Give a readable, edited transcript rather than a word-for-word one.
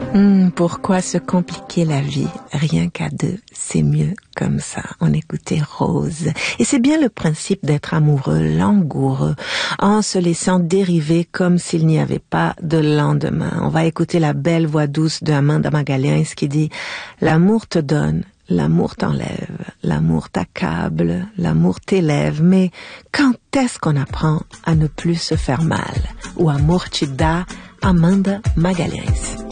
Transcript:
Pourquoi se compliquer la vie? Rien qu'à deux, c'est mieux comme ça. On écoutait Rose. Et c'est bien le principe d'être amoureux, langoureux, en se laissant dériver comme s'il n'y avait pas de lendemain. On va écouter la belle voix douce de Amanda Magalhães qui dit « L'amour te donne, l'amour t'enlève, l'amour t'accable, l'amour t'élève, mais quand est-ce qu'on apprend à ne plus se faire mal? O amor te dá, Amanda Magalhães.